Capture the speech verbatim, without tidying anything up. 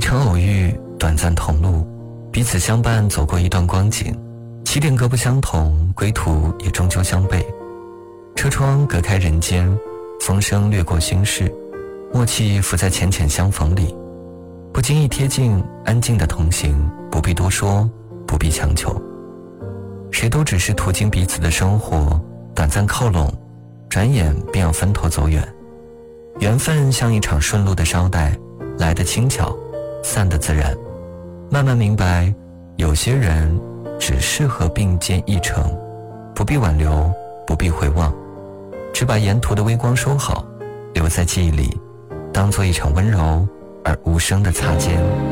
程偶遇，短暂同路，彼此相伴走过一段光景，起点各不相同，归途也终究相悖。车窗隔开人间，风声掠过心事，默契浮在浅浅相逢里，不经意贴近，安静的同行，不必多说，不必强求。谁都只是途经彼此的生活，短暂靠拢，转眼便要分头走远。缘分像一场顺路的捎带，来得轻巧，散得自然。慢慢明白，有些人只适合并肩一程，不必挽留，不必回望，只把沿途的微光收好，留在记忆里，当作一场温柔而无声的擦肩。